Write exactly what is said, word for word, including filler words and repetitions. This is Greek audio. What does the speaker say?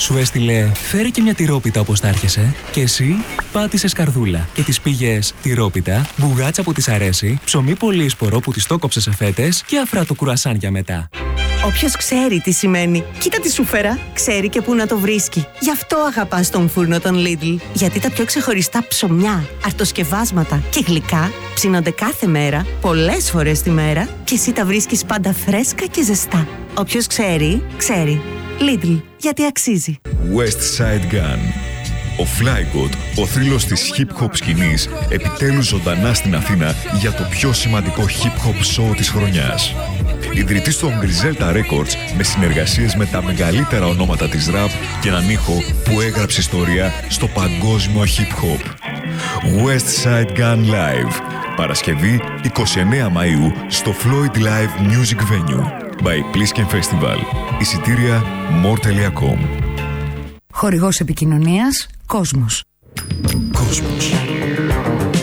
Σου έστειλε «Φέρε και μια τυρόπιτα όπως τα έρχεσαι» και εσύ πάτησες καρδούλα και της πήγες τυρόπιτα, μπουγάτσα που της αρέσει, ψωμί πολύσπορο που της το κόψε σε φέτες και αφράτο κουρασάν για μετά. Όποιος ξέρει τι σημαίνει, κοίτα τι σου φέρα, ξέρει και πού να το βρίσκει. Γι' αυτό αγαπάς τον φούρνο των Lidl. Γιατί τα πιο ξεχωριστά ψωμιά, αρτοσκευάσματα και γλυκά ψήνονται κάθε μέρα, πολλές φορές τη μέρα και εσύ τα βρίσκεις πάντα φρέσκα και ζεστά. Όποιος ξέρει, ξέρει. Lidl, γιατί αξίζει. West Side Gun. Ο Flygot, ο θρύλος της hip-hop σκηνής, επιτέλους ζωντανά στην Αθήνα για το πιο σημαντικό hip-hop show της χρονιάς. Ιδρυτής των Griselda Records, με συνεργασίες με τα μεγαλύτερα ονόματα της rap και έναν ήχο που έγραψε ιστορία στο παγκόσμιο hip-hop. West Side Gun Live. Παρασκευή εικοστή ενάτη Μαΐου στο Floyd Live Music Venue by Plisken Festival. Εισιτήρια more τελεία com. Χορηγός επικοινωνίας Κόσμος. Κόσμος.